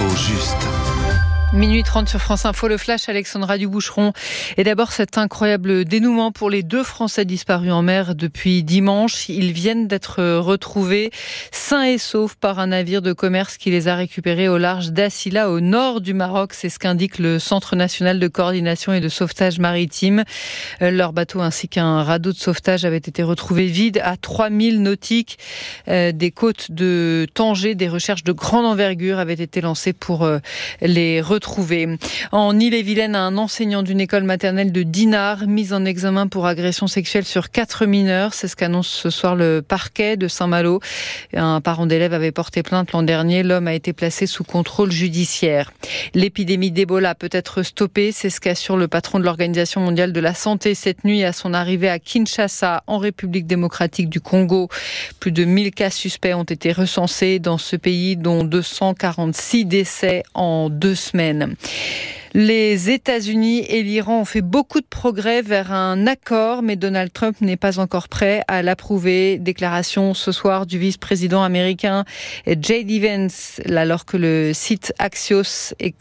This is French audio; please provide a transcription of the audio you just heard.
L'info juste. Minuit 30 sur France Info, le flash, Alexandra Duboucheron. Et d'abord, cet incroyable dénouement pour les 2 Français disparus en mer depuis dimanche. Ils viennent d'être retrouvés sains et saufs par un navire de commerce qui les a récupérés au large d'Assila, au nord du Maroc. C'est ce qu'indique le Centre national de coordination et de sauvetage maritime. Leur bateau ainsi qu'un radeau de sauvetage avaient été retrouvés vides à 3000 nautiques des côtes de Tanger. Des recherches de grande envergure avaient été lancées pour les retrouver. En Ille-et-Vilaine, un enseignant d'une école maternelle de Dinard mis en examen pour agression sexuelle sur 4 mineurs. C'est ce qu'annonce ce soir le parquet de Saint-Malo. Un parent d'élève avait porté plainte l'an dernier. L'homme a été placé sous contrôle judiciaire. L'épidémie d'Ebola peut être stoppée. C'est ce qu'assure le patron de l'Organisation mondiale de la santé cette nuit à son arrivée à Kinshasa, en République démocratique du Congo. Plus de 1000 cas suspects ont été recensés dans ce pays, dont 246 décès en 2 semaines. Les États-Unis et l'Iran ont fait beaucoup de progrès vers un accord, mais Donald Trump n'est pas encore prêt à l'approuver. Déclaration ce soir du vice-président américain J.D. Vance, alors que le site Axios